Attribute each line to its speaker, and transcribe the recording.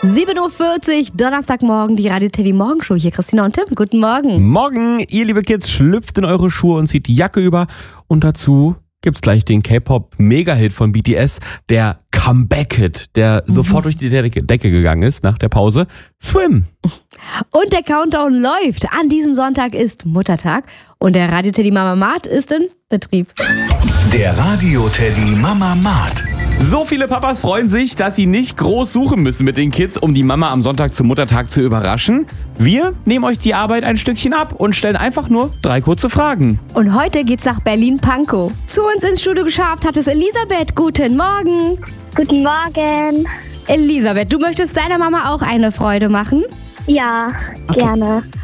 Speaker 1: 7:40 Uhr, Donnerstagmorgen, die Radio Teddy Morgenshow. Hier Christina und Tim, guten Morgen.
Speaker 2: Morgen, ihr liebe Kids, schlüpft in eure Schuhe und zieht die Jacke über. Und dazu gibt's gleich den K-Pop-Mega-Hit von BTS, der Comeback-Hit, der sofort durch die Decke gegangen ist nach der Pause. Swim.
Speaker 1: Und der Countdown läuft. An diesem Sonntag ist Muttertag und der Radio Teddy Mama Mart ist in Betrieb.
Speaker 3: Der Radio Teddy Mama Mart.
Speaker 2: So viele Papas freuen sich, dass sie nicht groß suchen müssen mit den Kids, um die Mama am Sonntag zum Muttertag zu überraschen. Wir nehmen euch die Arbeit ein Stückchen ab und stellen einfach nur 3 kurze Fragen.
Speaker 1: Und heute geht's nach Berlin-Pankow. Zu uns ins Studio geschafft hat es Elisabeth. Guten Morgen.
Speaker 4: Guten Morgen.
Speaker 1: Elisabeth, du möchtest deiner Mama auch eine Freude machen?
Speaker 4: Ja, gerne.